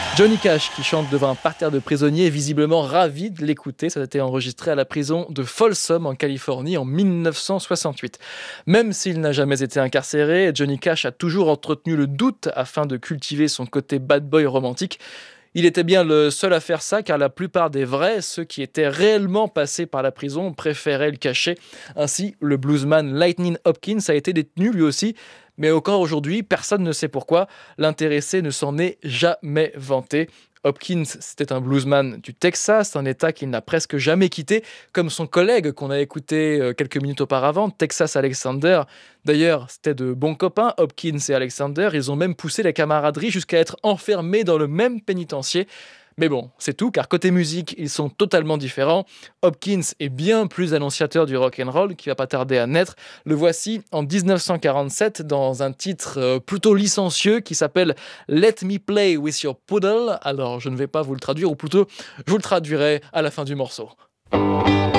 Johnny Cash qui chante devant un parterre de prisonniers est visiblement ravi de l'écouter. Ça a été enregistré à la prison de Folsom en Californie en 1968. Même s'il n'a jamais été incarcéré, Johnny Cash a toujours entretenu le doute afin de cultiver son côté bad boy romantique. Il était bien le seul à faire ça car la plupart des vrais, ceux qui étaient réellement passés par la prison, préféraient le cacher. Ainsi, le bluesman Lightning Hopkins a été détenu lui aussi. Mais encore aujourd'hui, personne ne sait pourquoi. L'intéressé ne s'en est jamais vanté. Hopkins, c'était un bluesman du Texas, un état qu'il n'a presque jamais quitté, comme son collègue qu'on a écouté quelques minutes auparavant, Texas Alexander. D'ailleurs, c'était de bons copains, Hopkins et Alexander. Ils ont même poussé la camaraderie jusqu'à être enfermés dans le même pénitencier. Mais bon, c'est tout, car côté musique, ils sont totalement différents. Hopkins est bien plus annonciateur du rock'n'roll, qui va pas tarder à naître. Le voici en 1947 dans un titre plutôt licencieux qui s'appelle Let Me Play With Your Poodle. Alors, je ne vais pas vous le traduire, ou plutôt, je vous le traduirai à la fin du morceau.